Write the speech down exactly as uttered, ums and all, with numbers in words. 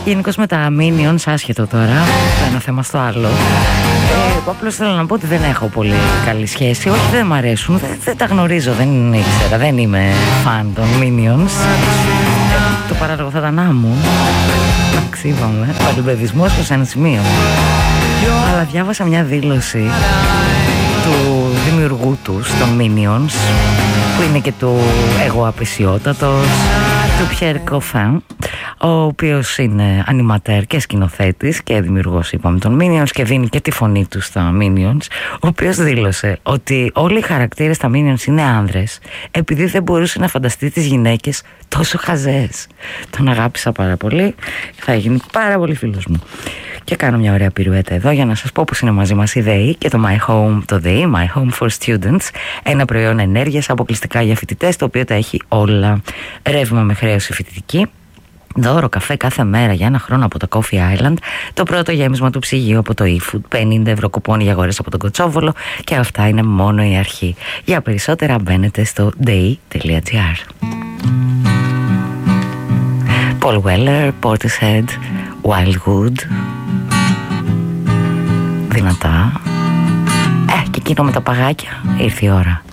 Γενικώς με τα Minions, άσχετο τώρα, το ένα θέμα στο άλλο. Ε, απλώς θέλω να πω ότι δεν έχω πολύ καλή σχέση. Όχι, δεν μ' αρέσουν, δεν, δεν τα γνωρίζω, δεν ήξερα, δεν είμαι φαν των Minions. Ε, το παράλογο θα ήταν άμμο. Εντάξει, είπαμε, παλιμπεδισμός προς ένα σημείο. Αλλά διάβασα μια δήλωση του δημιουργού τους, των Minions, που είναι και του εγώ απεσιότατος, του Pierre Coffin, ο οποίος είναι ανιματέρ και σκηνοθέτης και δημιουργός, είπαμε, των Minions, και δίνει και τη φωνή του στα Minions, ο οποίος δήλωσε ότι όλοι οι χαρακτήρες στα Minions είναι άνδρες επειδή δεν μπορούσε να φανταστεί τις γυναίκες τόσο χαζές. Τον αγάπησα πάρα πολύ, θα γίνει πάρα πολύ φίλος μου. Και κάνω μια ωραία πυρουέτα εδώ για να σας πω πως είναι μαζί μας η ΔΕΗ και το My Home, το ΔΕΗ, My Home for Students, ένα προϊόν ενέργειας αποκλειστικά για φοιτητές, το οποίο τα έχει όλα. Ρεύμα με χρέωση φοιτητική, δώρο καφέ κάθε μέρα για ένα χρόνο από το Coffee Island, το πρώτο γέμισμα του ψυγείου από το eFood, πενήντα ευρώ κουπόνι για αγορές από τον Κοτσόβολο, και αυτά είναι μόνο η αρχή. Για περισσότερα μπαίνετε στο dei τελεία gr. Paul Weller, Portishead, Wildwood. Δυνατά. Ε, και εκείνο με τα παγάκια, ήρθε η ώρα.